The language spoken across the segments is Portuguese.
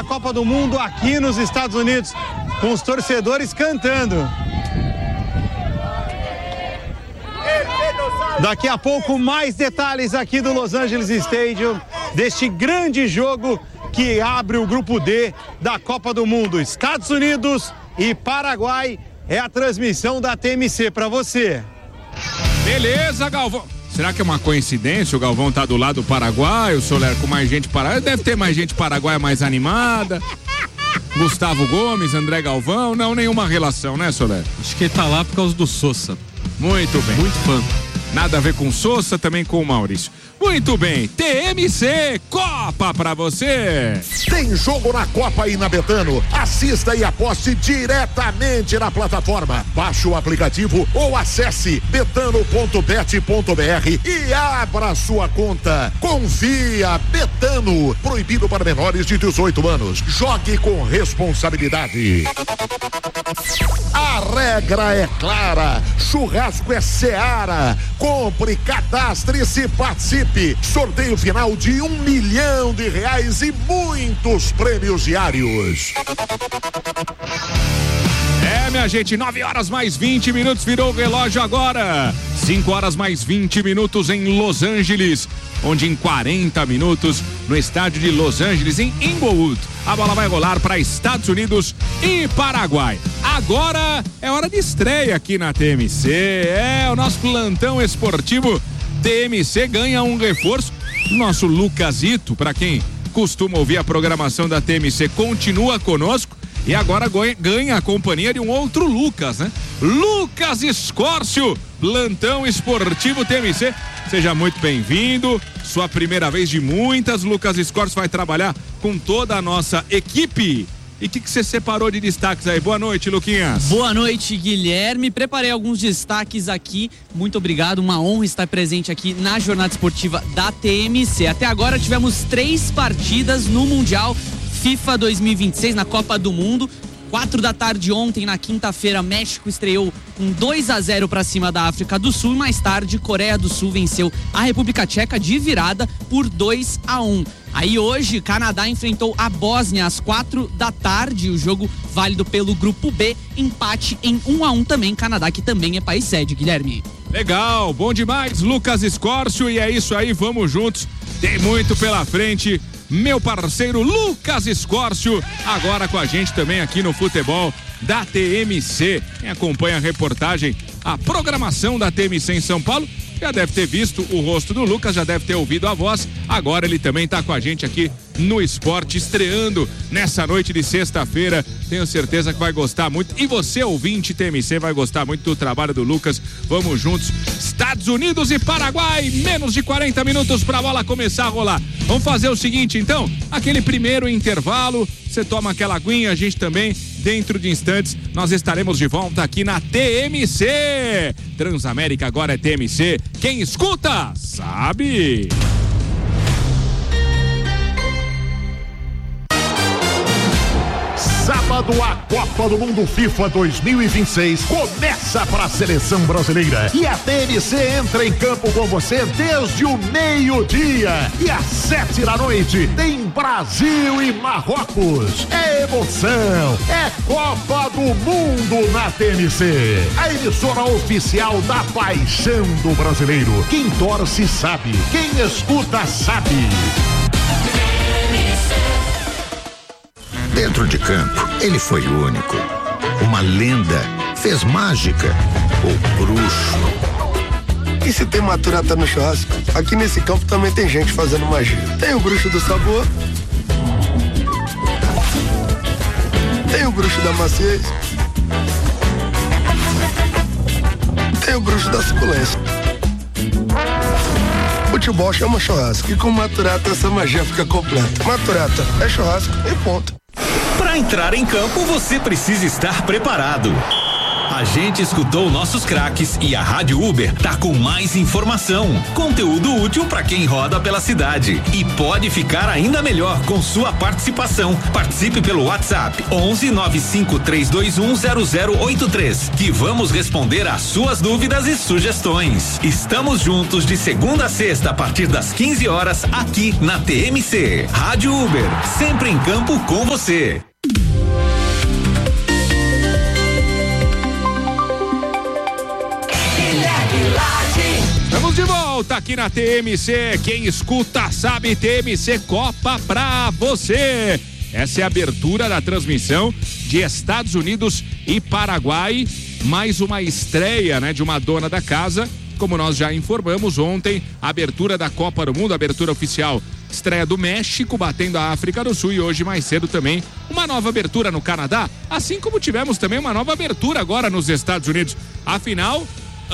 da Copa do Mundo aqui nos Estados Unidos, com os torcedores cantando. Daqui a pouco mais detalhes aqui do Los Angeles Stadium, deste grande jogo que abre o grupo D da Copa do Mundo. Estados Unidos e Paraguai é a transmissão da TMC para você. Beleza, Galvão. Será que é uma coincidência? O Galvão tá do lado do Paraguai, o Soler com mais gente paraguaia. Deve ter mais gente paraguaia mais animada. Gustavo Gomes, André Galvão. Não, nenhuma relação, né, Soler? Acho que ele tá lá por causa do Sousa. Muito bem. Muito fã. Nada a ver com o Sousa, também com o Maurício. Muito bem, TMC Copa pra você. Tem jogo na Copa aí na Betano. Assista e aposte diretamente na plataforma. Baixe o aplicativo ou acesse betano.bet.br e abra sua conta. Confia, Betano. Proibido para menores de 18 anos. Jogue com responsabilidade. A regra é clara. Churrasco é Seara. Compre, cadastre-se, participe. Sorteio final de R$1 milhão e muitos prêmios diários. Minha gente, 9 horas mais 20 minutos, virou o relógio agora. 5 horas mais 20 minutos em Los Angeles, onde em 40 minutos, no estádio de Los Angeles, em Inglewood, a bola vai rolar para Estados Unidos e Paraguai. Agora é hora de estreia aqui na TMC. O nosso plantão esportivo TMC ganha um reforço. Nosso Lucasito, para quem costuma ouvir a programação da TMC, continua conosco. E agora ganha a companhia de um outro Lucas, né? Lucas Escórcio, plantão esportivo TMC. Seja muito bem-vindo. Sua primeira vez de muitas. Lucas Escórcio vai trabalhar com toda a nossa equipe. E o que você separou de destaques aí? Boa noite, Luquinhas. Boa noite, Guilherme. Preparei alguns destaques aqui. Muito obrigado, uma honra estar presente aqui na jornada esportiva da TMC. Até agora tivemos 3 partidas no Mundial FIFA 2026, na Copa do Mundo. 4 da tarde ontem, na quinta-feira, México estreou com 2-0 para cima da África do Sul e mais tarde Coreia do Sul venceu a República Tcheca de virada por 2-1. Aí hoje, Canadá enfrentou a Bósnia às 4 da tarde, o jogo válido pelo Grupo B, empate em 1-1 também, Canadá que também é país sede, Guilherme. Legal, bom demais, Lucas Escórcio, e é isso aí, vamos juntos, tem muito pela frente. Meu parceiro Lucas Escórcio, agora com a gente também aqui no futebol da TMC. Quem acompanha a reportagem, a programação da TMC em São Paulo, já deve ter visto o rosto do Lucas, já deve ter ouvido a voz. Agora ele também está com a gente aqui no esporte, estreando nessa noite de sexta-feira. Tenho certeza que vai gostar muito. E você, ouvinte TMC, vai gostar muito do trabalho do Lucas. Vamos juntos. Estados Unidos e Paraguai, menos de 40 minutos para a bola começar a rolar. Vamos fazer o seguinte, então, aquele primeiro intervalo, você toma aquela aguinha, a gente também. Dentro de instantes, nós estaremos de volta aqui na TMC. Transamérica agora é TMC. Quem escuta, sabe. Sábado, a Copa do Mundo FIFA 2026 começa para a seleção brasileira. E a TMC entra em campo com você desde o meio-dia. E às 7 da noite tem Brasil e Marrocos. É emoção, é Copa do Mundo na TMC. A emissora oficial da paixão do brasileiro. Quem torce sabe, quem escuta sabe. Dentro de campo, ele foi único. Uma lenda, fez mágica, o bruxo. E se tem maturata no churrasco, aqui nesse campo também tem gente fazendo magia. Tem o bruxo do sabor, tem o bruxo da maciez, tem o bruxo da suculência. Futebol chama churrasco e com maturata essa magia fica completa. Maturata é churrasco e ponto. Para entrar em campo, você precisa estar preparado. A gente escutou nossos craques e a Rádio Uber tá com mais informação, conteúdo útil para quem roda pela cidade e pode ficar ainda melhor com sua participação. Participe pelo WhatsApp 119532100083 que vamos responder às suas dúvidas e sugestões. Estamos juntos de segunda a sexta a partir das 15 horas aqui na TMC. Rádio Uber, sempre em campo com você. Estamos de volta aqui na TMC. Quem escuta sabe, TMC Copa pra você. Essa é a abertura da transmissão de Estados Unidos e Paraguai. Mais uma estreia, né, de uma dona da casa. Como nós já informamos ontem, abertura da Copa do Mundo, abertura oficial, estreia do México batendo a África do Sul, e hoje mais cedo também uma nova abertura no Canadá, assim como tivemos também uma nova abertura agora nos Estados Unidos. Afinal,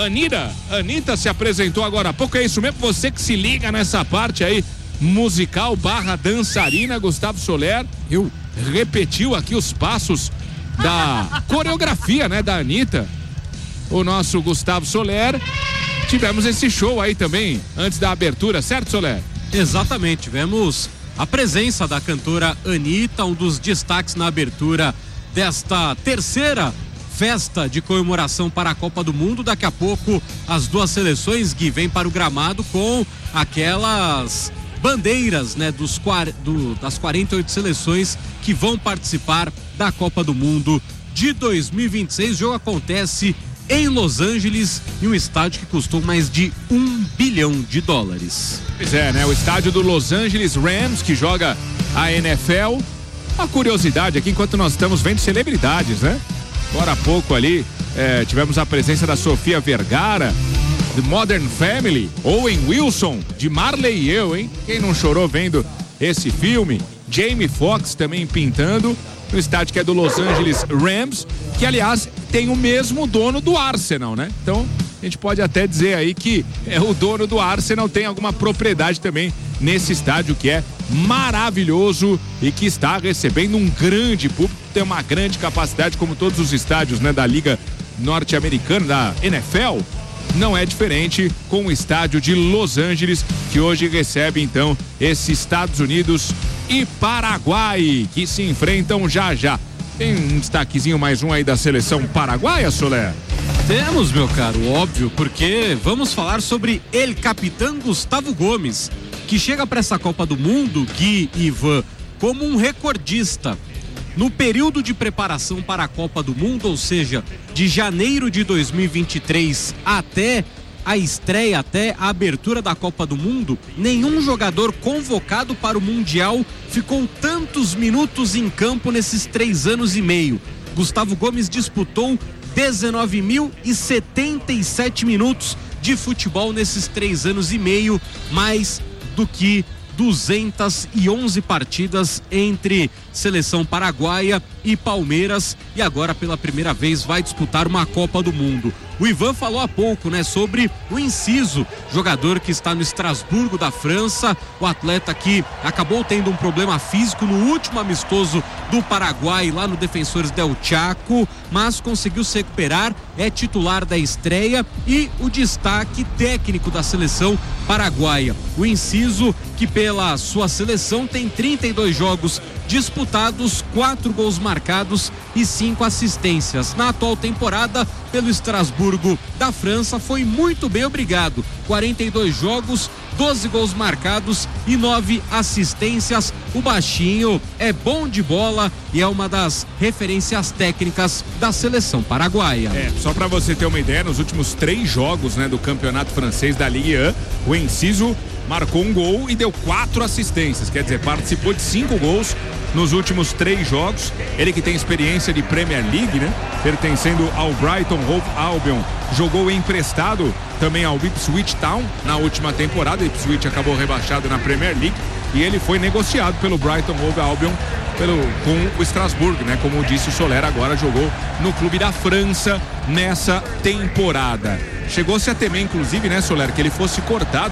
Anitta se apresentou agora há pouco, é isso mesmo? Você que se liga nessa parte aí, musical / dançarina, Gustavo Soler, repetiu aqui os passos da coreografia, né, da Anitta. O nosso Gustavo Soler, tivemos esse show aí também, antes da abertura, certo, Soler? Exatamente, tivemos a presença da cantora Anitta, um dos destaques na abertura desta terceira festa de comemoração para a Copa do Mundo. Daqui a pouco as duas seleções, Gui, vêm para o gramado com aquelas bandeiras, né, das 48 seleções que vão participar da Copa do Mundo de 2026. O jogo acontece em Los Angeles, em um estádio que custou mais de $1 bilhão. Pois é, né? O estádio do Los Angeles Rams, que joga a NFL. Uma curiosidade aqui, enquanto nós estamos vendo celebridades, né? Agora há pouco ali, tivemos a presença da Sofia Vergara, de Modern Family, Owen Wilson, de Marley e Eu, hein? Quem não chorou vendo esse filme? Jamie Foxx também pintando no estádio que é do Los Angeles Rams, que aliás tem o mesmo dono do Arsenal, né? Então a gente pode até dizer aí que o dono do Arsenal tem alguma propriedade também nesse estádio, que é maravilhoso e que está recebendo um grande público, tem uma grande capacidade, como todos os estádios, né, da Liga Norte-Americana, da NFL. Não é diferente com o estádio de Los Angeles, que hoje recebe então esses Estados Unidos e Paraguai, que se enfrentam já já. Tem um destaquezinho mais um aí da seleção paraguaia, Soler? Temos, meu caro, óbvio, porque vamos falar sobre El Capitão Gustavo Gomes, que chega para essa Copa do Mundo, Gui e Ivan, como um recordista. No período de preparação para a Copa do Mundo, ou seja, de janeiro de 2023 até a estreia, até a abertura da Copa do Mundo, nenhum jogador convocado para o Mundial ficou tantos minutos em campo nesses 3 anos e meio. Gustavo Gomes disputou 19.077 minutos de futebol nesses 3 anos e meio, mais do que 211 partidas entre seleção paraguaia e Palmeiras, e agora pela primeira vez vai disputar uma Copa do Mundo. O Ivan falou há pouco, né, sobre o Enciso, jogador que está no Estrasburgo da França, o atleta que acabou tendo um problema físico no último amistoso do Paraguai lá no Defensores del Chaco, mas conseguiu se recuperar, é titular da estreia e o destaque técnico da seleção paraguaia. O Enciso, que pela sua seleção tem 32 jogos disputados, 4 gols marcados e 5 assistências. Na atual temporada, pelo Estrasburgo da França, foi muito bem, obrigado. 42 jogos, 12 gols marcados e 9 assistências. O baixinho é bom de bola e é uma das referências técnicas da seleção paraguaia. Só para você ter uma ideia, nos últimos 3 jogos, né, do campeonato francês da Ligue 1, o Enciso marcou um gol e deu 4 assistências, quer dizer, participou de 5 gols nos últimos 3 jogos. Ele que tem experiência de Premier League, né, pertencendo ao Brighton Hove Albion, jogou emprestado também ao Ipswich Town na última temporada. O Ipswich acabou rebaixado na Premier League e ele foi negociado pelo Brighton Hove Albion com o Estrasburgo, né? Como disse o Soler, agora jogou no clube da França nessa temporada. Chegou-se a temer, inclusive, né, Soler, que ele fosse cortado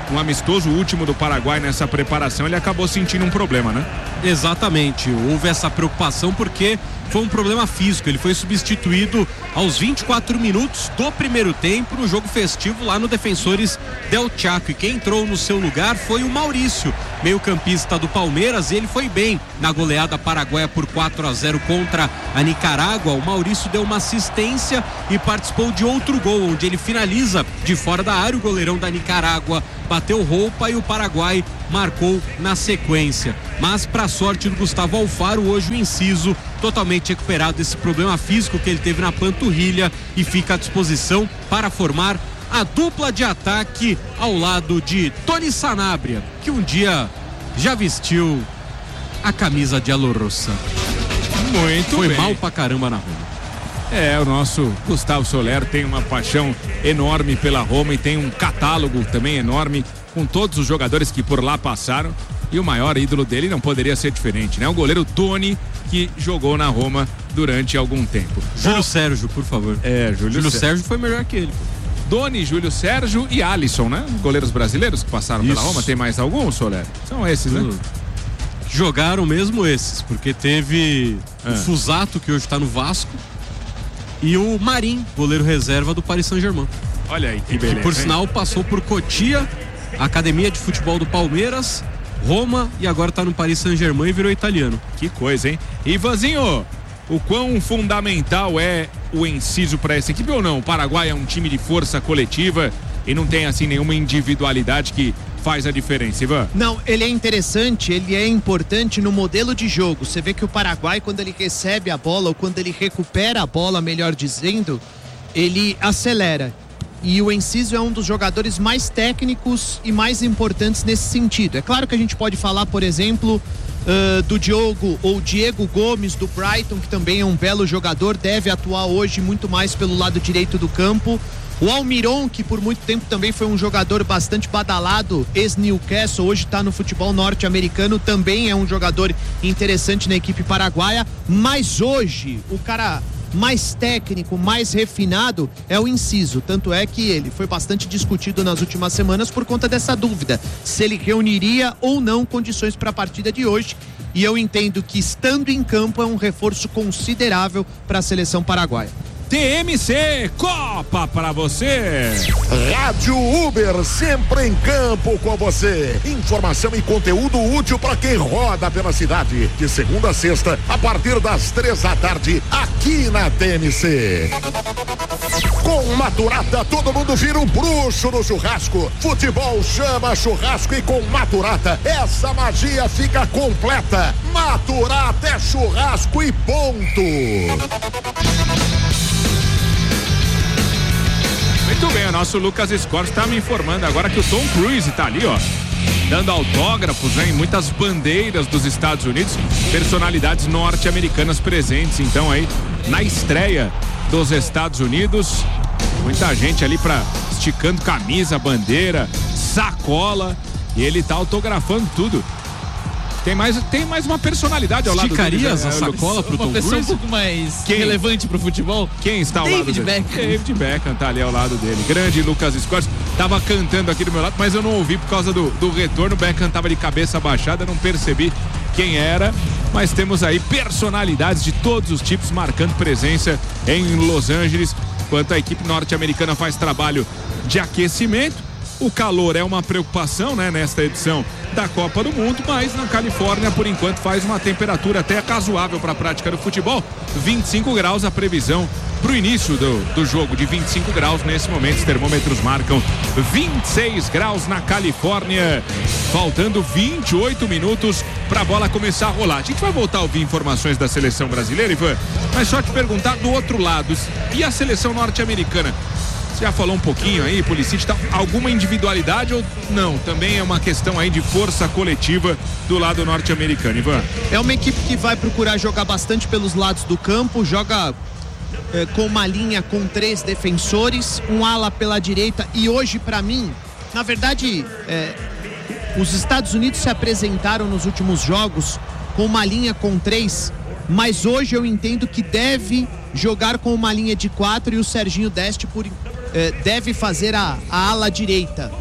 um amistoso último do Paraguai nessa preparação, ele acabou sentindo um problema, né? Exatamente, houve essa preocupação porque foi um problema físico, ele foi substituído aos 24 minutos do primeiro tempo no jogo festivo lá no Defensores del Chaco, e quem entrou no seu lugar foi o Maurício, meio-campista do Palmeiras, e ele foi bem na goleada paraguaia por 4-0 contra a Nicarágua. O Maurício deu uma assistência e participou de outro gol, onde ele finaliza de fora da área, o goleirão da Nicarágua bateu roupa e o Paraguai marcou na sequência. Mas, para sorte do Gustavo Alfaro, hoje o Enciso totalmente recuperado desse problema físico que ele teve na panturrilha e fica à disposição para formar a dupla de ataque ao lado de Tony Sanabria, que um dia já vestiu a camisa de Alorroça. Muito Foi bem. mal pra caramba na Roma. O nosso Gustavo Soler tem uma paixão enorme pela Roma e tem um catálogo também enorme com todos os jogadores que por lá passaram, e o maior ídolo dele não poderia ser diferente, né? O goleiro Tony, que jogou na Roma durante algum tempo. Júlio Sérgio, por favor. Júlio Sérgio foi melhor que ele. Doni, Júlio Sérgio e Alisson, né? Goleiros brasileiros que passaram pela Isso. Roma. Tem mais algum, Soler? São esses, né? Jogaram mesmo esses, porque teve o Fusato, que hoje tá no Vasco, e o Marim, goleiro reserva do Paris Saint-Germain. Olha aí que beleza. Que, por hein? sinal, passou por Cotia, Academia de Futebol do Palmeiras, Roma, e agora tá no Paris Saint-Germain e virou italiano. Que coisa, hein? Ivanzinho, o quão fundamental é o Enciso para essa equipe ou não? O Paraguai é um time de força coletiva e não tem assim nenhuma individualidade que faz a diferença, Ivan? Não, ele é interessante, ele é importante no modelo de jogo. Você vê que o Paraguai, quando ele recebe a bola ou quando ele recupera a bola, melhor dizendo, ele acelera. E o Enciso é um dos jogadores mais técnicos e mais importantes nesse sentido. É claro que a gente pode falar, por exemplo, do Diego Gomes do Brighton, que também é um belo jogador, deve atuar hoje muito mais pelo lado direito do campo. O Almiron, que por muito tempo também foi um jogador bastante badalado, ex-Newcastle, hoje está no futebol norte-americano, também é um jogador interessante na equipe paraguaia, mas hoje o cara mais técnico, mais refinado é o Enciso, tanto é que ele foi bastante discutido nas últimas semanas por conta dessa dúvida, se ele reuniria ou não condições para a partida de hoje, e eu entendo que estando em campo é um reforço considerável para a seleção paraguaia. TMC Copa pra você. Rádio Uber, sempre em campo com você. Informação e conteúdo útil para quem roda pela cidade. De segunda a sexta, a partir das 3 da tarde, aqui na TMC. Com Maturata, todo mundo vira um bruxo no churrasco. Futebol chama churrasco e com Maturata, essa magia fica completa. Maturata é churrasco e ponto. Muito bem, o nosso Lucas Scorsi está me informando agora que o Tom Cruise está ali, ó, dando autógrafos, né, em muitas bandeiras dos Estados Unidos, personalidades norte-americanas presentes, então aí na estreia dos Estados Unidos, muita gente ali esticando camisa, bandeira, sacola, e ele tá autografando tudo. Tem mais uma personalidade ao lado dele. Esticarias a sacola pro Tom Cruise? Uma pessoa um pouco mais relevante pro futebol. Quem está ao lado dele? David Beckham tá ali ao lado dele. Grande Lucas Scorsi. Tava cantando aqui do meu lado, mas eu não ouvi por causa do retorno. O Beckham tava de cabeça baixada, não percebi quem era. Mas temos aí personalidades de todos os tipos marcando presença em Los Angeles, enquanto a equipe norte-americana faz trabalho de aquecimento. O calor é uma preocupação, né, nesta edição da Copa do Mundo, mas na Califórnia, por enquanto, faz uma temperatura até razoável para a prática do futebol. 25 graus a previsão para o início do jogo, de 25 graus. Nesse momento, os termômetros marcam 26 graus na Califórnia. Faltando 28 minutos para a bola começar a rolar. A gente vai voltar a ouvir informações da seleção brasileira, Ivan, mas só te perguntar do outro lado, e a seleção norte-americana? Já falou um pouquinho aí, Pulisic, tá, alguma individualidade ou não? Também é uma questão aí de força coletiva do lado norte-americano, Ivan. É uma equipe que vai procurar jogar bastante pelos lados do campo, joga com uma linha com 3 defensores, um ala pela direita, e hoje, para mim, na verdade, os Estados Unidos se apresentaram nos últimos jogos com uma linha com 3, mas hoje eu entendo que deve jogar com uma linha de 4 e o Serginho Deste deve fazer a ala direita,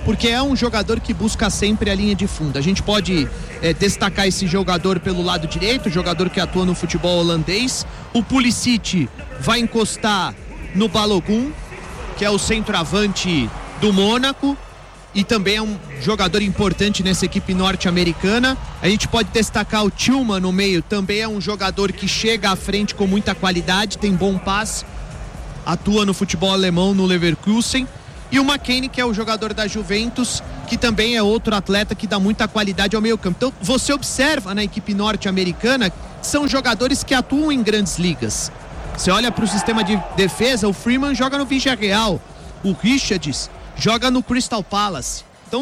porque é um jogador que busca sempre a linha de fundo. A gente pode destacar esse jogador pelo lado direito, jogador que atua no futebol holandês. O Pulisic vai encostar no Balogun, que é o centroavante do Mônaco, e também é um jogador importante nessa equipe norte-americana. A gente pode destacar o Tillman no meio, também é um jogador que chega à frente com muita qualidade, tem bom passe, atua no futebol alemão no Leverkusen. E o McKennie, que é o jogador da Juventus, que também é outro atleta que dá muita qualidade ao meio campo. Então você observa na equipe norte-americana que são jogadores que atuam em grandes ligas. Você olha para o sistema de defesa, o Freeman joga no Villarreal, o Richards joga no Crystal Palace. Então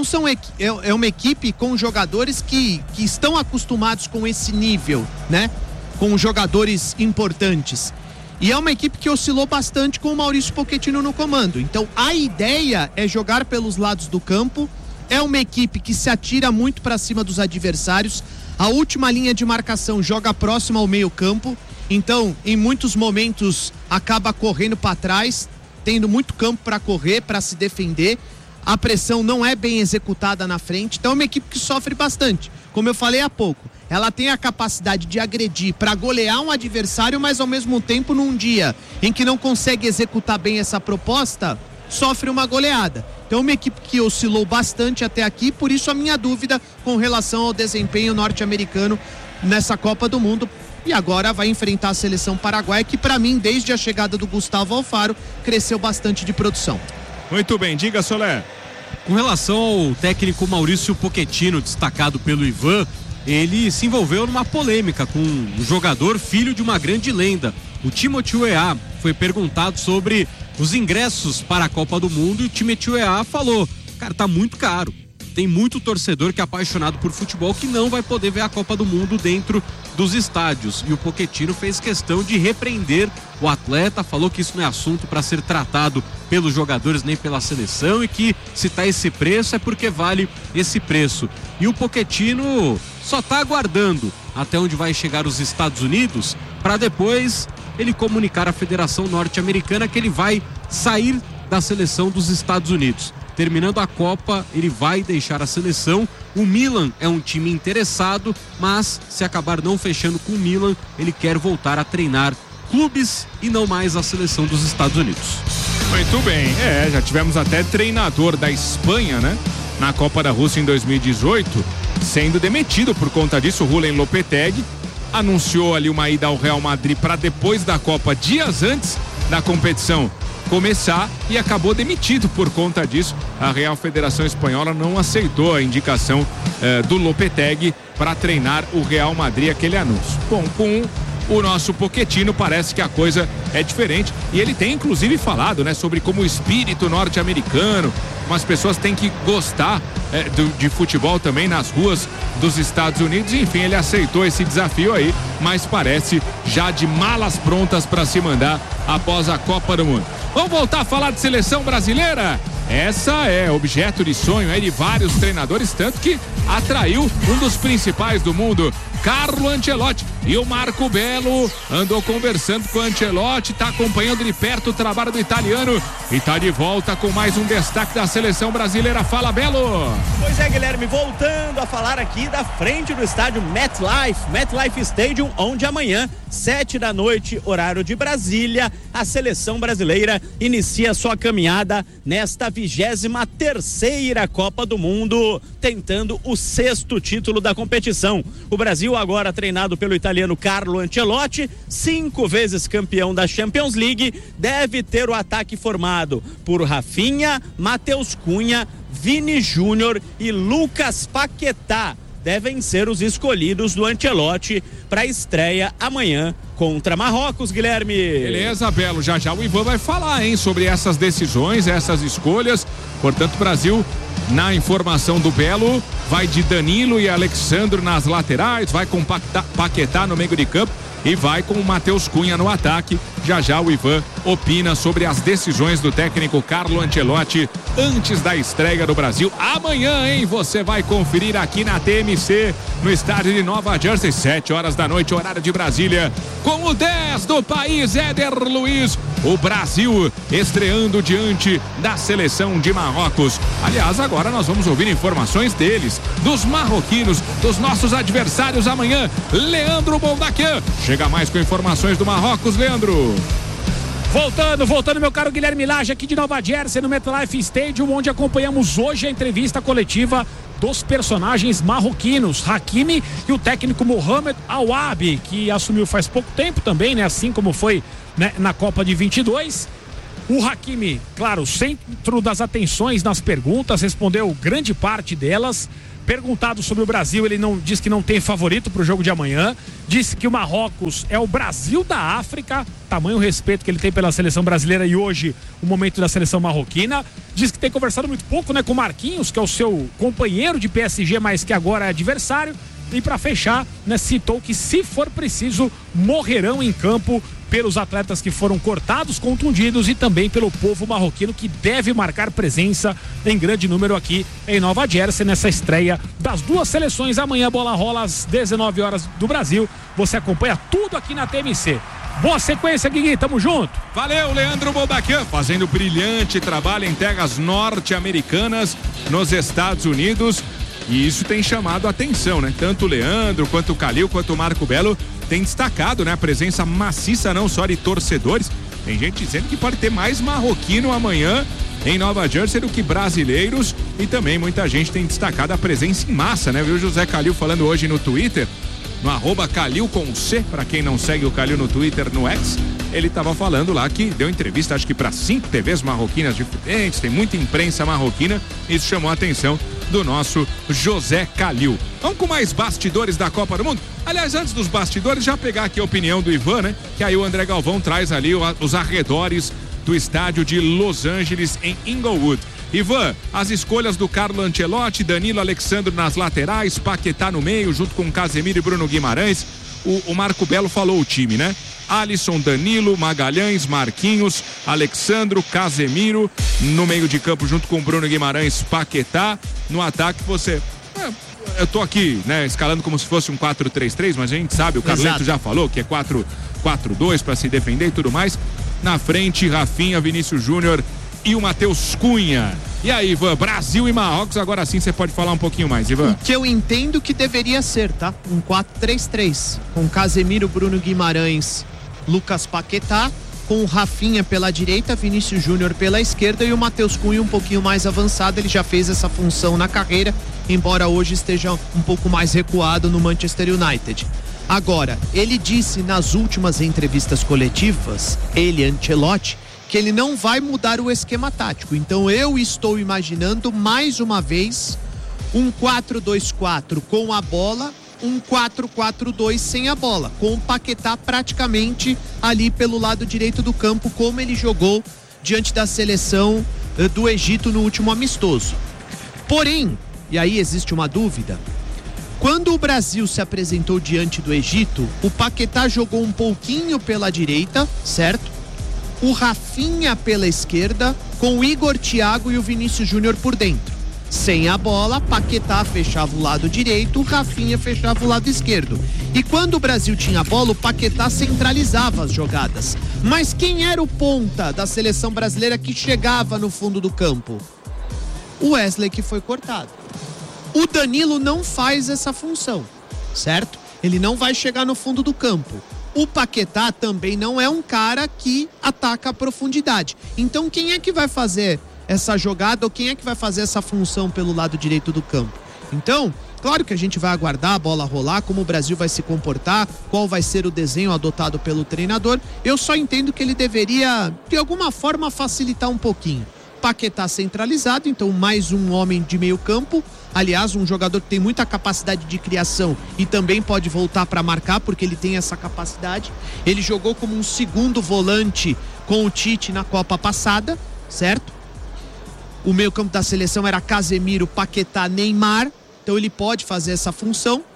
é uma equipe com jogadores que estão acostumados com esse nível, né? Com jogadores importantes. E é uma equipe que oscilou bastante com o Maurício Pochettino no comando. Então a ideia é jogar pelos lados do campo. É uma equipe que se atira muito para cima dos adversários. A última linha de marcação joga próxima ao meio campo. Então, em muitos momentos, acaba correndo para trás, tendo muito campo para correr, para se defender. A pressão não é bem executada na frente. Então é uma equipe que sofre bastante. Como eu falei há pouco, ela tem a capacidade de agredir para golear um adversário, mas ao mesmo tempo, num dia em que não consegue executar bem essa proposta, sofre uma goleada. Então é uma equipe que oscilou bastante até aqui, por isso a minha dúvida com relação ao desempenho norte-americano nessa Copa do Mundo. E agora vai enfrentar a seleção paraguaia, que para mim, desde a chegada do Gustavo Alfaro, cresceu bastante de produção. Muito bem, diga, Solé. Com relação ao técnico Maurício Pochettino, destacado pelo Ivan, ele se envolveu numa polêmica com um jogador filho de uma grande lenda, o Timothy Weah. Foi perguntado sobre os ingressos para a Copa do Mundo e o Timothy Weah falou: cara, tá muito caro. Tem muito torcedor que é apaixonado por futebol que não vai poder ver a Copa do Mundo dentro dos estádios. E o Pochettino fez questão de repreender o atleta, falou que isso não é assunto para ser tratado pelos jogadores nem pela seleção e que se tá esse preço é porque vale esse preço. E o Pochettino só tá aguardando até onde vai chegar os Estados Unidos para depois ele comunicar à Federação Norte-Americana que ele vai sair da seleção dos Estados Unidos. Terminando a Copa, ele vai deixar a seleção. O Milan é um time interessado, mas se acabar não fechando com o Milan, ele quer voltar a treinar clubes e não mais a seleção dos Estados Unidos. Muito bem, já tivemos até treinador da Espanha, né? Na Copa da Rússia em 2018, sendo demitido por conta disso. O Julen Lopetegui anunciou ali uma ida ao Real Madrid para depois da Copa, dias antes da competição começar, e acabou demitido por conta disso. A Real Federação Espanhola não aceitou a indicação do Lopetegui para treinar o Real Madrid, aquele anúncio. Bom, com o nosso Pochettino parece que a coisa é diferente, e ele tem inclusive falado, né, sobre como o espírito norte-americano, as pessoas têm que gostar de futebol também nas ruas dos Estados Unidos. Enfim, ele aceitou esse desafio aí, mas parece já de malas prontas para se mandar após a Copa do Mundo. Vamos voltar a falar de seleção brasileira? Essa é objeto de sonho de vários treinadores, tanto que atraiu um dos principais do mundo, Carlo Ancelotti. E o Marco Belo andou conversando com o Ancelotti, está acompanhando de perto o trabalho do italiano e está de volta com mais um destaque da seleção brasileira. Fala, Belo! Pois é, Guilherme, voltando a falar aqui da frente do estádio MetLife Stadium, onde amanhã, 7 da noite, horário de Brasília, a seleção brasileira inicia sua caminhada nesta 23ª Copa do Mundo, tentando o 6º título da competição. O Brasil, agora treinado pelo italiano Carlo Ancelotti, 5 vezes campeão da Champions League, deve ter o ataque formado por Rafinha, Matheus Cunha, Vini Júnior e Lucas Paquetá. Devem ser os escolhidos do Ancelotti para a estreia amanhã contra Marrocos, Guilherme. Beleza, Belo, já o Ivan vai falar, sobre essas decisões, essas escolhas. Portanto, Brasil, na informação do Belo, vai de Danilo e Alexandro nas laterais, vai com Paquetá no meio de campo e vai com o Matheus Cunha no ataque. Já já o Ivan opina sobre as decisões do técnico Carlo Ancelotti antes da estreia do Brasil. Amanhã, hein? Você vai conferir aqui na TMC, no estádio de Nova Jersey, 7 horas da noite, horário de Brasília, com o 10 do país, Éder Luiz. O Brasil estreando diante da seleção de Marrocos. Aliás, agora nós vamos ouvir informações deles, dos marroquinos, dos nossos adversários amanhã. Leandro Boldaquian chega mais com informações do Marrocos. Leandro. Voltando, meu caro Guilherme Lage, aqui de Nova Jersey, no MetLife Stadium, onde acompanhamos hoje a entrevista coletiva dos personagens marroquinos, Hakimi e o técnico Mohamed Aouabi, que assumiu faz pouco tempo também, né? Assim como foi, né, na Copa de 22. O Hakimi, claro, centro das atenções nas perguntas, respondeu grande parte delas. Perguntado sobre o Brasil, ele diz que não tem favorito para o jogo de amanhã. Disse que o Marrocos é o Brasil da África, tamanho respeito que ele tem pela seleção brasileira e hoje o momento da seleção marroquina. Diz que tem conversado muito pouco, né, com o Marquinhos, que é o seu companheiro de PSG, mas que agora é adversário. E para fechar, né, citou que se for preciso, morrerão em campo pelos atletas que foram cortados, contundidos e também pelo povo marroquino, que deve marcar presença em grande número aqui em Nova Jersey nessa estreia das duas seleções. Amanhã a bola rola às 19 horas do Brasil. Você acompanha tudo aqui na TMC. Boa sequência, Guigui, tamo junto. Valeu, Leandro Boldaquian, fazendo brilhante trabalho em terras norte-americanas nos Estados Unidos. E isso tem chamado a atenção, né? Tanto o Leandro, quanto o Calil, quanto o Marco Belo tem destacado, né? A presença maciça não só de torcedores. Tem gente dizendo que pode ter mais marroquino amanhã em Nova Jersey do que brasileiros. E também muita gente tem destacado a presença em massa, né? Viu José Calil falando hoje no Twitter, no @Calil com C, para quem não segue o Calil no Twitter, no X. Ele estava falando lá que deu entrevista, acho que para 5 TVs marroquinas diferentes, tem muita imprensa marroquina. Isso chamou a atenção do nosso José Calil. Vamos com mais bastidores da Copa do Mundo. Aliás, antes dos bastidores, já pegar aqui a opinião do Ivan, né? Que aí o André Galvão traz ali os arredores do estádio de Los Angeles, em Inglewood. Ivan, as escolhas do Carlo Ancelotti, Danilo, Alexandre nas laterais, Paquetá no meio, junto com Casemiro e Bruno Guimarães. O Marco Belo falou o time, né? Alisson, Danilo, Magalhães, Marquinhos, Alexandro, Casemiro, no meio de campo junto com Bruno Guimarães, Paquetá. No ataque eu tô aqui, né, escalando como se fosse um 4-3-3, mas a gente sabe, o Carleto já falou que é 4-4-2 para se defender e tudo mais. Na frente, Rafinha, Vinícius Júnior e o Matheus Cunha. E aí, Ivan, Brasil e Marrocos, agora sim você pode falar um pouquinho mais, Ivan. O que eu entendo que deveria ser, tá? Um 4-3-3, com Casemiro, Bruno Guimarães, Lucas Paquetá, com o Rafinha pela direita, Vinícius Júnior pela esquerda e o Matheus Cunha um pouquinho mais avançado. Ele já fez essa função na carreira, embora hoje esteja um pouco mais recuado no Manchester United. Agora, ele disse nas últimas entrevistas coletivas, Ancelotti, que ele não vai mudar o esquema tático. Então eu estou imaginando mais uma vez um 4-2-4 com a bola, um 4-4-2 sem a bola, com o Paquetá praticamente ali pelo lado direito do campo, como ele jogou diante da seleção do Egito no último amistoso. Porém, e aí existe uma dúvida, quando o Brasil se apresentou diante do Egito, o Paquetá jogou um pouquinho pela direita, certo? O Rafinha pela esquerda, com o Igor Thiago e o Vinícius Júnior por dentro. Sem a bola, Paquetá fechava o lado direito, o Rafinha fechava o lado esquerdo. E quando o Brasil tinha a bola, o Paquetá centralizava as jogadas. Mas quem era o ponta da seleção brasileira que chegava no fundo do campo? O Wesley, que foi cortado. O Danilo não faz essa função, certo? Ele não vai chegar no fundo do campo. O Paquetá também não é um cara que ataca a profundidade. Então quem é que vai fazer essa jogada ou quem é que vai fazer essa função pelo lado direito do campo? Então, claro que a gente vai aguardar a bola rolar, como o Brasil vai se comportar, qual vai ser o desenho adotado pelo treinador. Eu só entendo que ele deveria, de alguma forma, facilitar um pouquinho. Paquetá centralizado, então mais um homem de meio campo. Aliás, um jogador que tem muita capacidade de criação e também pode voltar para marcar, porque ele tem essa capacidade. Ele jogou como um segundo volante com o Tite na Copa passada, certo? O meio campo da seleção era Casemiro, Paquetá, Neymar, então ele pode fazer essa função.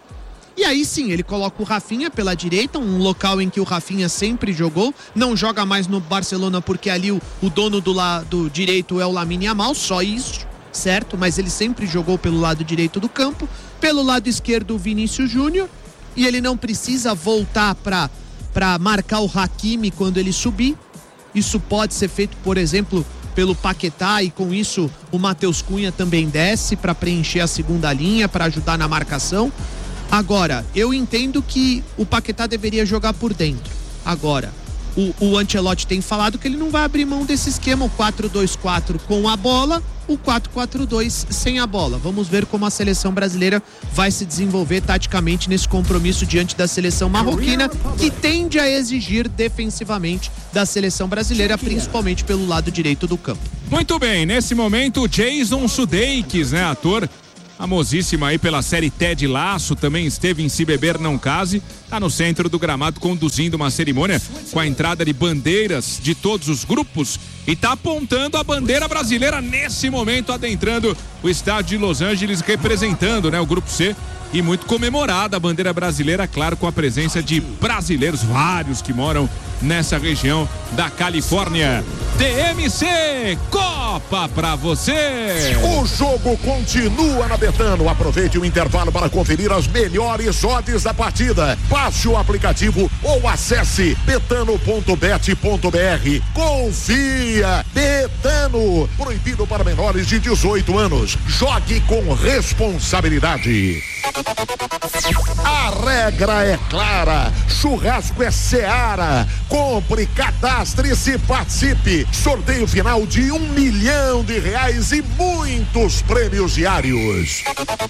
E aí sim, ele coloca o Rafinha pela direita, um local em que o Rafinha sempre jogou, não joga mais no Barcelona porque ali o dono do lado direito é o Lamine Yamal, só isso, certo? Mas ele sempre jogou pelo lado direito do campo, pelo lado esquerdo o Vinícius Júnior, e ele não precisa voltar para marcar o Hakimi quando ele subir. Isso pode ser feito, por exemplo, pelo Paquetá, e com isso o Matheus Cunha também desce para preencher a segunda linha, para ajudar na marcação. Agora, eu entendo que o Paquetá deveria jogar por dentro. Agora, o Ancelotti tem falado que ele não vai abrir mão desse esquema, o 4-2-4 com a bola, o 4-4-2 sem a bola. Vamos ver como a seleção brasileira vai se desenvolver taticamente nesse compromisso diante da seleção marroquina, que tende a exigir defensivamente da seleção brasileira, principalmente pelo lado direito do campo. Muito bem, nesse momento, Jason Sudeikis, né, ator famosíssimo aí pela série Ted Lasso, também esteve em Se Beber Não Case, tá no centro do gramado conduzindo uma cerimônia com a entrada de bandeiras de todos os grupos e tá apontando a bandeira brasileira nesse momento, adentrando o estádio de Los Angeles, representando, né, o grupo C, e muito comemorada a bandeira brasileira, claro, com a presença de brasileiros, vários que moram nessa região da Califórnia. TMC Copa pra você! O jogo continua na Betano. Aproveite o intervalo para conferir as melhores odds da partida. Baixe o aplicativo ou acesse betano.bet.br. Confia! Betano! Proibido para menores de 18 anos. Jogue com responsabilidade. A regra é clara. Churrasco é Seara. Compre, cadastre-se, participe. Sorteio final de R$1 milhão e muitos prêmios diários.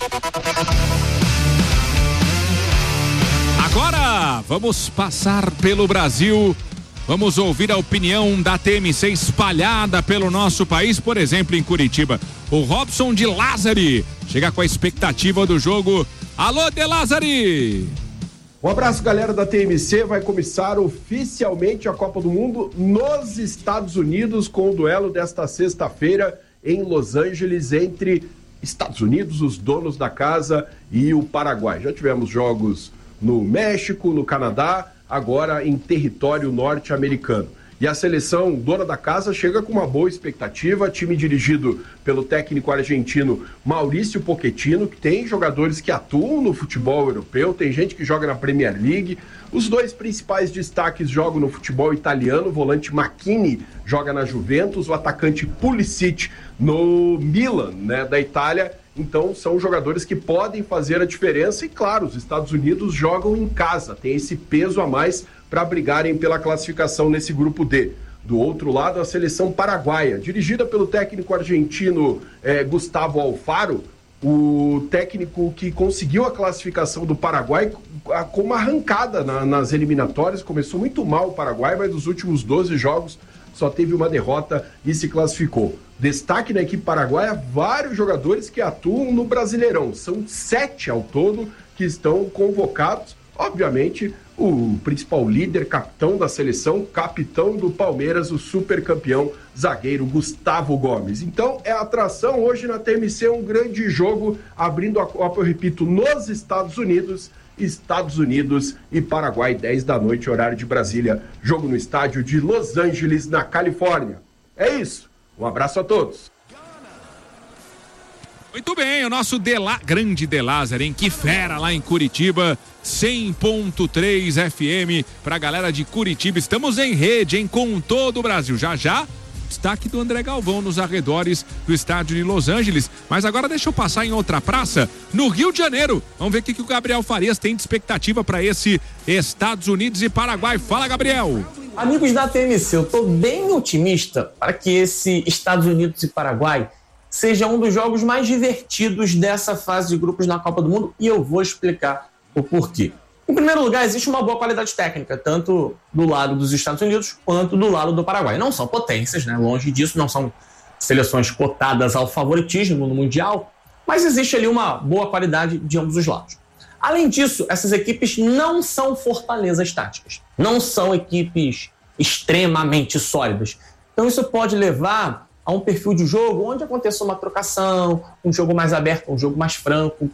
Agora vamos passar pelo Brasil. Vamos ouvir a opinião da TMC espalhada pelo nosso país, por exemplo, em Curitiba. O Robson de Lázari chega com a expectativa do jogo. Alô, de Lázari! Um abraço, galera da TMC. Vai começar oficialmente a Copa do Mundo nos Estados Unidos, com o duelo desta sexta-feira em Los Angeles entre Estados Unidos, os donos da casa, e o Paraguai. Já tivemos jogos no México, no Canadá, agora em território norte-americano. E a seleção dona da casa chega com uma boa expectativa, time dirigido pelo técnico argentino Maurício Pochettino, que tem jogadores que atuam no futebol europeu, tem gente que joga na Premier League. Os dois principais destaques jogam no futebol italiano, o volante Macchini joga na Juventus, o atacante Pulisic no Milan, né, da Itália. Então são jogadores que podem fazer a diferença e, claro, os Estados Unidos jogam em casa, tem esse peso a mais para brigarem pela classificação nesse grupo D. Do outro lado, a seleção paraguaia, dirigida pelo técnico argentino Gustavo Alfaro, o técnico que conseguiu a classificação do Paraguai com uma arrancada nas eliminatórias. Começou muito mal o Paraguai, mas nos últimos 12 jogos só teve uma derrota e se classificou. Destaque na equipe paraguaia, vários jogadores que atuam no Brasileirão. São 7 ao todo que estão convocados. Obviamente, o principal líder, capitão da seleção, capitão do Palmeiras, o supercampeão zagueiro Gustavo Gomes. Então, é atração hoje na TMC, um grande jogo, abrindo a Copa, eu repito, nos Estados Unidos e Paraguai, 10 da noite, horário de Brasília. Jogo no estádio de Los Angeles, na Califórnia. É isso. Um abraço a todos. Muito bem, o nosso grande De Lázari, hein? Que fera lá em Curitiba, 100.3 FM pra galera de Curitiba. Estamos em rede, hein? Com todo o Brasil. Já, destaque do André Galvão nos arredores do estádio de Los Angeles. Mas agora deixa eu passar em outra praça, no Rio de Janeiro. Vamos ver o que o Gabriel Farias tem de expectativa para esse Estados Unidos e Paraguai. Fala, Gabriel! Amigos da TMC, eu tô bem otimista para que esse Estados Unidos e Paraguai seja um dos jogos mais divertidos dessa fase de grupos na Copa do Mundo, e eu vou explicar o porquê. Em primeiro lugar, existe uma boa qualidade técnica, tanto do lado dos Estados Unidos quanto do lado do Paraguai. Não são potências, né? Longe disso, não são seleções cotadas ao favoritismo no Mundial, mas existe ali uma boa qualidade de ambos os lados. Além disso, essas equipes não são fortalezas táticas, não são equipes extremamente sólidas. Então isso pode levar a um perfil de jogo onde aconteça uma trocação, um jogo mais aberto, um jogo mais franco.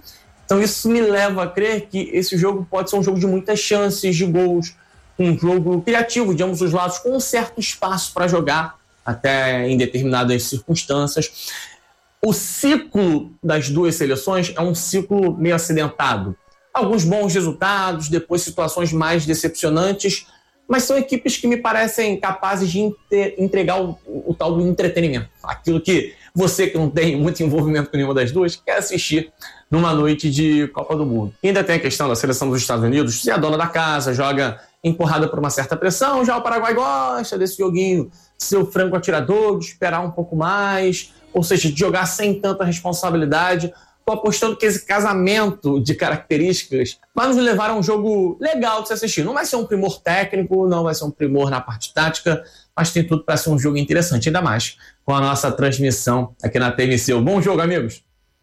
Então isso me leva a crer que esse jogo pode ser um jogo de muitas chances de gols, um jogo criativo de ambos os lados, com um certo espaço para jogar, até em determinadas circunstâncias. O ciclo das duas seleções é um ciclo meio acidentado. Alguns bons resultados, depois situações mais decepcionantes, mas são equipes que me parecem capazes de entregar o tal do entretenimento. Aquilo que você que não tem muito envolvimento com nenhuma das duas quer assistir numa noite de Copa do Mundo. E ainda tem a questão da seleção dos Estados Unidos, se é a dona da casa, joga empurrada por uma certa pressão, já o Paraguai gosta desse joguinho, ser o franco atirador, de esperar um pouco mais, ou seja, de jogar sem tanta responsabilidade. Estou apostando que esse casamento de características vai nos levar a um jogo legal de se assistir. Não vai ser um primor técnico, não vai ser um primor na parte tática, mas tem tudo para ser um jogo interessante, ainda mais com a nossa transmissão aqui na TMC. Bom jogo, amigos!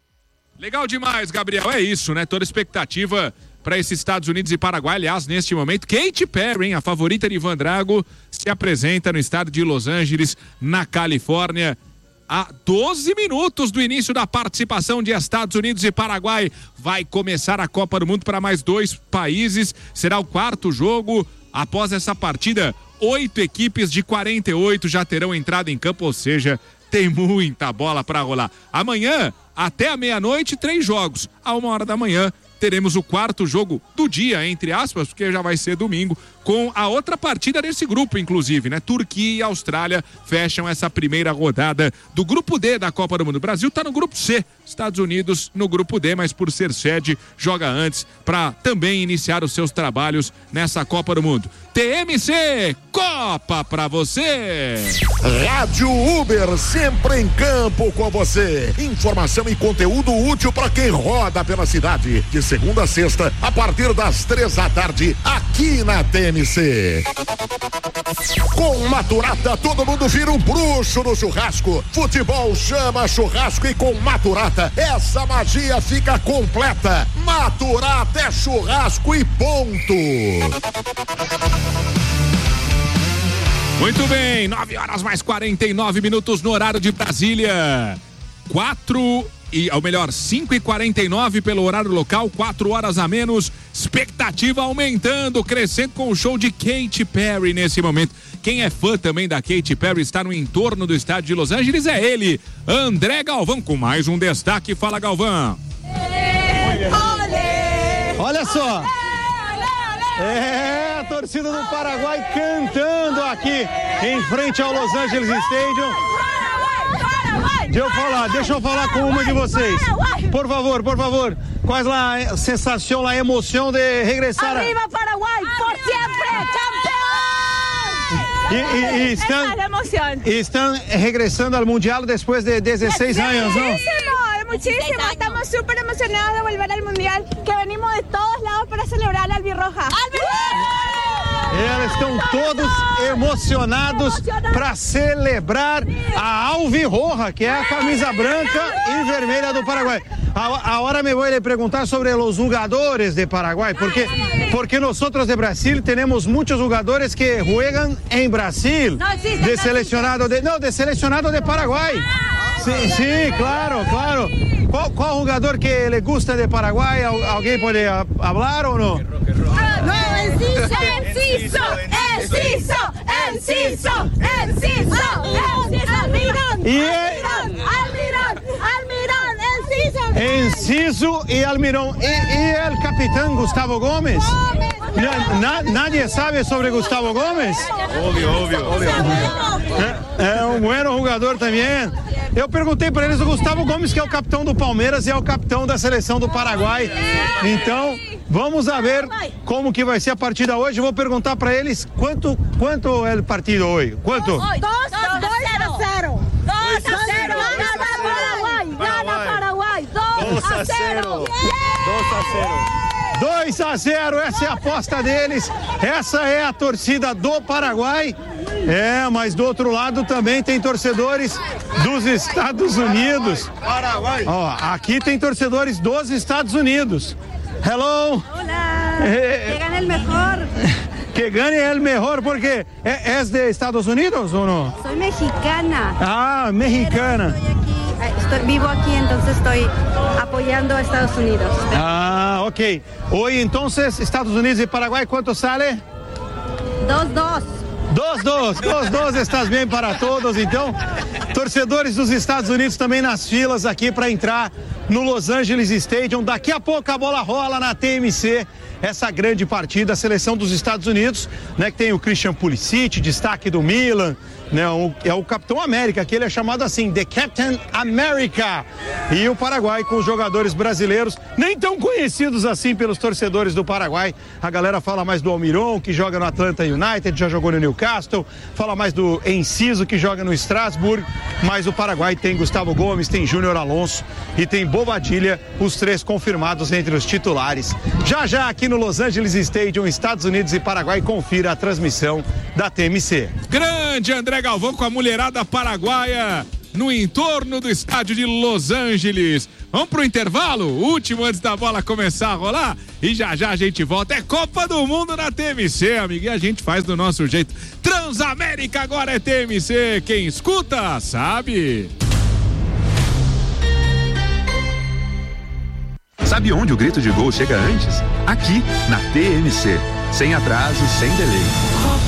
Legal demais, Gabriel. É isso, né? Toda expectativa para esses Estados Unidos e Paraguai. Aliás, neste momento, Katy Perry, a favorita de Ivan Drago, se apresenta no estado de Los Angeles, na Califórnia. A 12 minutos do início da participação de Estados Unidos e Paraguai. Vai começar a Copa do Mundo para mais 2 países. Será o 4º jogo. Após essa partida, 8 equipes de 48 já terão entrado em campo, ou seja, tem muita bola para rolar. Amanhã, até a meia-noite, 3 jogos. À 1h da manhã, teremos o 4º jogo do dia, entre aspas, porque já vai ser domingo, com a outra partida desse grupo, inclusive, né? Turquia e Austrália fecham essa primeira rodada do grupo D da Copa do Mundo. O Brasil tá no grupo C, Estados Unidos no grupo D, mas por ser sede, joga antes para também iniciar os seus trabalhos nessa Copa do Mundo. TMC, Copa pra você! Rádio Uber, sempre em campo com você. Informação e conteúdo útil para quem roda pela cidade. De segunda a sexta, a partir das 3 da tarde, aqui na TMC. Com Maturata, todo mundo vira um bruxo no churrasco. Futebol chama churrasco e com Maturata, essa magia fica completa. Maturata é churrasco e ponto. Muito bem, 9h mais 49 no horário de Brasília. 5h49 pelo horário local, 4 horas a menos. Expectativa aumentando, crescendo com o show de Katy Perry nesse momento. Quem é fã também da Katy Perry, está no entorno do estádio de Los Angeles, é ele, André Galvão, com mais um destaque. Fala, Galvão. Olha só. É, a torcida do Paraguai cantando aqui em frente ao Los Angeles Stadium. Deixa eu falar com uma de vocês. Por favor. Qual é a sensação, a emoção de regressar? Arriba Paraguai, por siempre, campeão! Estão regressando ao Mundial depois de 16 anos, não? Muchísimo, estamos súper emocionados de volver al Mundial, que venimos de todos lados para celebrar a Albirroja. Eles estão todos emocionados para celebrar a Alvirroja, que é a camisa branca e vermelha do Paraguai. Agora me vou lhe perguntar sobre os jogadores de Paraguai, porque nós de Brasil temos muitos jogadores que jogam em Brasil, de selecionado de Paraguai. Sim, claro. Qual jogador que le gusta de Paraguai? Alguém pode falar ou não? Enciso, Enciso e Almirón. E o capitão Gustavo Gomes? Nadie sabe sobre Gustavo Gomes? Óbvio. É um bom jogador também. Eu perguntei para eles o Gustavo Gomes, que é o capitão do Palmeiras e é o capitão da seleção do Paraguai. Então, vamos a ver como que vai ser a partida hoje. Vou perguntar para eles quanto é o partido hoje. Quanto? 2-0. 2-0. Gana Paraguai. 2-0. 2-0, essa é a aposta deles, essa é a torcida do Paraguai. Mas do outro lado também tem torcedores dos Estados Unidos. Aqui tem torcedores dos Estados Unidos. Hello. Hola. Que gane el mejor. Que gane el mejor, porque ¿es de Estados Unidos o no? Soy mexicana. Mexicana. Pero estoy aquí Vivo aquí, entonces estoy apoyando a Estados Unidos. Ah, ok. Hoy entonces, Estados Unidos y Paraguay, ¿cuánto sale? 2-2. 2-2, estás bem para todos, então. Torcedores dos Estados Unidos também nas filas aqui para entrar no Los Angeles Stadium. Daqui a pouco a bola rola na TMC. Essa grande partida, a seleção dos Estados Unidos, né, que tem o Christian Pulisic, destaque do Milan, né, é o Capitão América, que ele é chamado assim, The Captain America. E o Paraguai com os jogadores brasileiros, nem tão conhecidos assim pelos torcedores do Paraguai. A galera fala mais do Almiron, que joga no Atlanta United, já jogou no Newcastle, fala mais do Enciso, que joga no Strasbourg, mas o Paraguai tem Gustavo Gomes, tem Júnior Alonso e tem Bobadilla, os três confirmados entre os titulares. Já aqui no Los Angeles Stadium, Estados Unidos e Paraguai, confira a transmissão da TMC. Grande André Galvão com a mulherada paraguaia no entorno do estádio de Los Angeles. Vamos pro intervalo, último antes da bola começar a rolar, e já a gente volta. É Copa do Mundo na TMC, amigo, e a gente faz do nosso jeito. Transamérica agora é TMC, quem escuta sabe. Sabe onde o grito de gol chega antes? Aqui, na TMC. Sem atraso, sem delay.